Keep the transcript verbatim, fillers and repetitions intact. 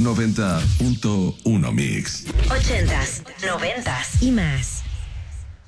noventa punto uno Mix. ochentas, noventas y más.